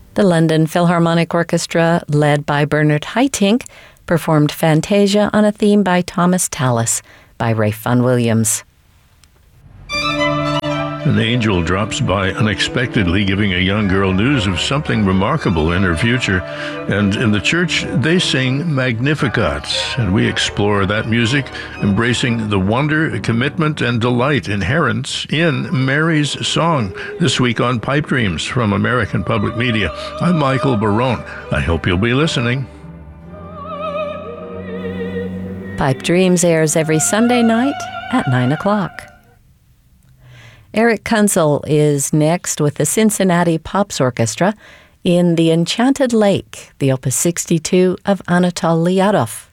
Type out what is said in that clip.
The London Philharmonic Orchestra, led by Bernard Haitink, performed Fantasia on a theme by Thomas Tallis by Ralph Vaughan Williams. An angel drops by unexpectedly, giving a young girl news of something remarkable in her future. And in the church, they sing Magnificat, and we explore that music, embracing the wonder, commitment, and delight inherent in Mary's song. This week on Pipe Dreams from American Public Media, I'm Michael Barone. I hope you'll be listening. Pipe Dreams airs every Sunday night at 9 o'clock. Eric Kunzel is next with the Cincinnati Pops Orchestra in The Enchanted Lake, the Opus 62 of Anatol Liadov.